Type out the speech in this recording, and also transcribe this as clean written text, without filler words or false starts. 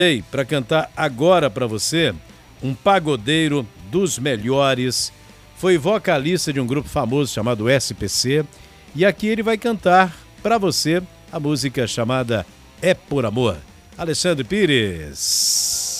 Para cantar agora para você, um pagodeiro dos melhores, foi vocalista de um grupo famoso chamado SPC, e aqui ele vai cantar para você a música chamada É Por Amor. Alexandre Pires.